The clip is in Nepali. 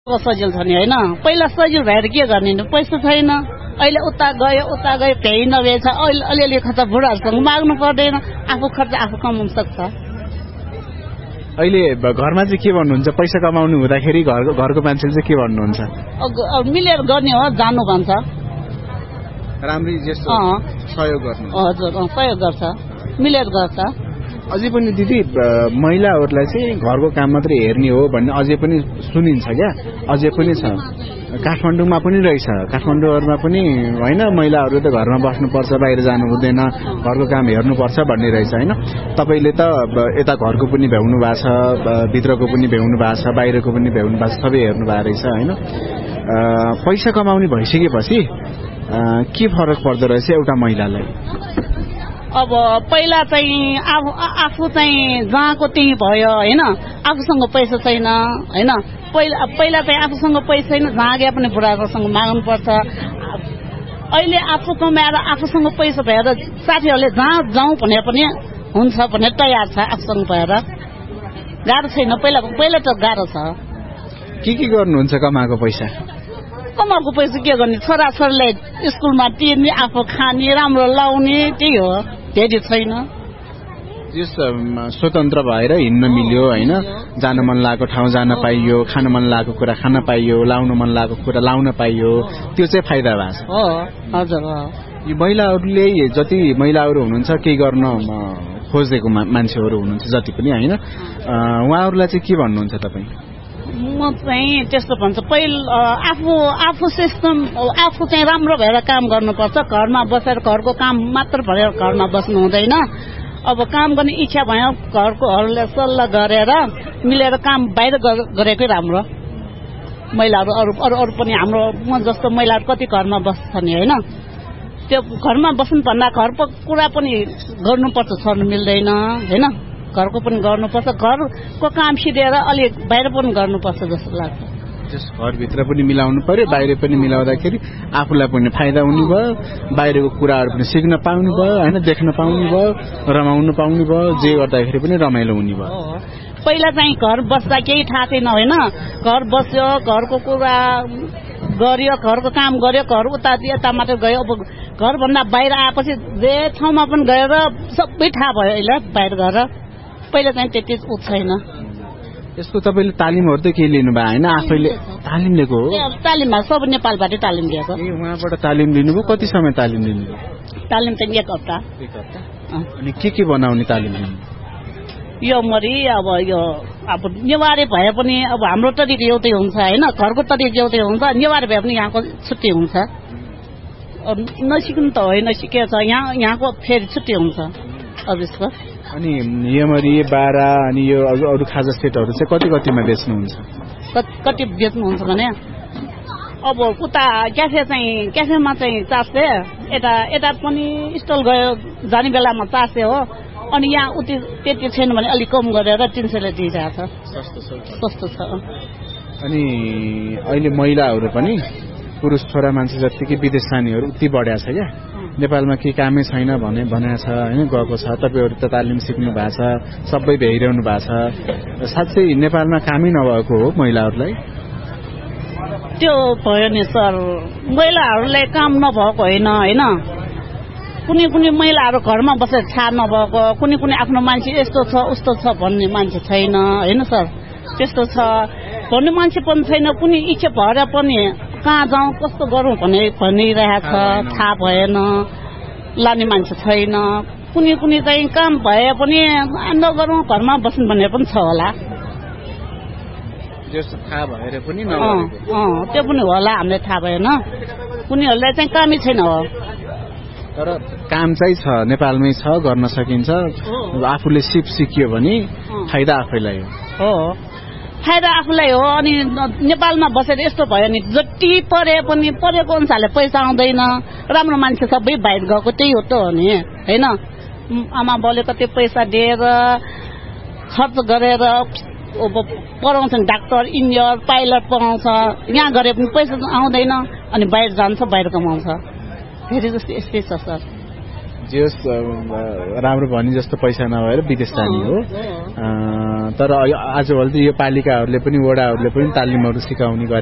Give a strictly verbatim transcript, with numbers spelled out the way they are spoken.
सजिलो छ नि होइन पहिला सजिलो भएर के गर्ने नि पैसा छैन अहिले उता गयो उता गयो भ्याइ नभएछ अहिले अलिअलि खर्च बुढाहरूसँग माग्नु पर्दैन आफू खर्च आफू कमाउन सक्छ अहिले घरमा चाहिँ के भन्नुहुन्छ पैसा कमाउनु हुँदाखेरि घरको घरको मान्छेले चाहिँ के भन्नुहुन्छ मिलेर गर्ने हो जानु भन्छ राम्रै जस्तो सहयोग गर्नु हजुर सहयोग गर्छ मिलेर गर्छ अझै पनि दिदी महिलाहरूलाई चाहिँ घरको काम मात्रै हेर्ने हो भन्ने अझै पनि सुनिन्छ क्या अझै पनि छ काठमाडौँमा पनि रहेछ काठमाडौँहरूमा पनि होइन महिलाहरू त घरमा बस्नुपर्छ बाहिर जानु हुँदैन घरको काम हेर्नुपर्छ भन्ने रहेछ होइन तपाईँले त यता घरको पनि भ्याउनु भएको छ भित्रको पनि भ्याउनु भएको छ बाहिरको पनि भ्याउनु भएको छ सबै हेर्नु भएको रहेछ होइन पैसा कमाउने भइसकेपछि के फरक पर्दो रहेछ एउटा महिलालाई अब पहिला चाहिँ आफू आफू चाहिँ जहाँको त्यही भयो होइन आफूसँग पैसा छैन होइन पहिला पहिला चाहिँ आफूसँग पैसा छैन जहाँ गए पनि बुढाहरूसँग माग्नु पर्छ अहिले आफू कमाएर आफूसँग पैसा भएर साथीहरूले जहाँ जाउँ भने पनि हुन्छ भने तयार छ आफूसँग भएर गाह्रो छैन पहिला पहिला त गाह्रो छ के के गर्नुहुन्छ कमाएको पैसा कमाएको पैसा के गर्ने छोराछोरीलाई स्कुलमा तिर्ने आफू खाने राम्रो लाउने त्यही हो धेरै छैन स्वतन्त्र भएर हिँड्न मिल्यो होइन जान मन लागेको ठाउँ जान पाइयो खान मन लागेको कुरा खान पाइयो लाउन मन लागेको कुरा लाउन पाइयो त्यो चाहिँ फाइदा भएको छ हो हजुर यो महिलाहरूले जति महिलाहरू हुनुहुन्छ केही गर्न खोजेको मान्छेहरू हुनुहुन्छ जति पनि होइन उहाँहरूलाई चाहिँ के भन्नुहुन्छ तपाईँ म चाहिँ त्यस्तो भन्छ पहिला आफू आफू सिस्टम आफू चाहिँ राम्रो भएर काम गर्नुपर्छ घरमा बसेर घरको काम मात्र भएर घरमा बस्नु हुँदैन अब काम गर्ने इच्छा भयो घरकोहरूले सल्लाह गरेर मिलेर काम बाहिर गरेकै राम्रो महिलाहरू अरू अरू अरू पनि हाम्रो म जस्तो महिलाहरू कति घरमा बस्छ नि होइन त्यो घरमा बस्नु भन्दा घरको कुरा पनि गर्नुपर्छ छोड्नु मिल्दैन होइन घरको पनि गर्नुपर्छ घरको काम सिधेर अलिक बाहिर पनि गर्नुपर्छ जस्तो लाग्छ घरभित्र पनि मिलाउनु पर्यो बाहिर पनि मिलाउँदाखेरि आफूलाई पनि फाइदा हुने भयो बाहिरको कुराहरू पनि सिक्न पाउनु भयो होइन देख्न पाउनु भयो रमाउनु पाउनु भयो जे गर्दाखेरि पनि रमाइलो हुने भयो पहिला चाहिँ घर बस्दा केही थाहा थिएन होइन घर बस्यो घरको कुरा गर्यो घरको काम गर्यो घर उता यता मात्र गयो अब घरभन्दा बाहिर आएपछि जे ठाउँमा पनि गएर सबै थाहा भयो अहिले बाहिर गएर पहिला चाहिँ त्यति उ छैन यसको तपाईँले तालिमहरू त केही लिनुभयो होइन आफैले तालिम लिएको हो तालिममा सब नेपालबाटै तालिम लिएको ए उहाँबाट तालिम लिनुभयो कति समय तालिम लिनुभयो तालिम त एक हप्ता एक हप्ता अनि के के बनाउने तालिम लिनु यो मरी अब यो अब नेवारी भए पनि अब हाम्रो तरिका एउटै हुन्छ होइन घरको तरिका एउटै हुन्छ नेवारी भए पनि यहाँको छुट्टी हुन्छ नसिक्नु त होइन सिकेछ यहाँ यहाँको फेरि छुट्टी हुन्छ अब यसको अनि यमरी बारा अनि यो अरू खाजा सेटहरू चाहिँ कति कतिमा बेच्नुहुन्छ कति बेच्नुहुन्छ भने अब उता क्याफे चाहिँ क्याफेमा चाहिँ चार सय यता यता पनि स्टल गयो जाने बेलामा चार सय हो अनि यहाँ उति त्यति छैन भने अलिक कम गरेर तीन सयले दिइरहेको छ सस्तो छ अनि अहिले महिलाहरू पनि पुरुष छोरा मान्छे जतिकै विदेश जानेहरू उति बढ्या छ क्या नेपालमा केही कामै छैन भने भनेको छ होइन गएको छ तपाईँहरू त तालिम सिक्नु भएको छ सबै भ्याइरहनु भएको छ साँच्चै नेपालमा कामै नभएको हो महिलाहरूलाई त्यो भयो नि सर महिलाहरूलाई काम नभएको होइन होइन कुनै कुनै महिलाहरू घरमा बसेर थाहा नभएको कुनै कुनै आफ्नो मान्छे यस्तो छ उस्तो छ भन्ने मान्छे छैन होइन सर त्यस्तो छ भन्ने मान्छे पनि छैन कुनै इच्छा भएर पनि कहाँ जाउँ कस्तो गरौँ भने भनिरहेको छ थाहा भएन लाने मान्छे छैन कुनै कुनै चाहिँ काम भए पनि नगरौँ घरमा बस्नु भन्ने पनि छ होला थाहा भएर पनि त्यो पनि होला हामीलाई थाहा भएन उनीहरूलाई चाहिँ कामै छैन हो तर काम चाहिँ छ नेपालमै छ गर्न सकिन्छ आफूले सिप सिकियो भने फाइदा आफैलाई हो फाइदा आफूलाई हो अनि नेपालमा बसेर यस्तो भयो नि जति पढे पनि पढेको अनुसारले पैसा आउँदैन राम्रो मान्छे सबै बाहिर गएको त्यही हो त हो नि होइन आमा बाउले कति पैसा दिएर खर्च गरेर पढाउँछन् डाक्टर इन्जिनियर पाइलट पढाउँछ यहाँ गरे पनि पैसा आउँदैन अनि बाहिर जान्छ बाहिर कमाउँछ फेरि जस्तो यस्तै छ सर जे होस् राम्रो भने जस्तो पैसा नभएर विदेश जाने हो। तर आजभोलि यो पालिकाहरूले पनि वडाहरूले पनि तालिमहरू सिकाउने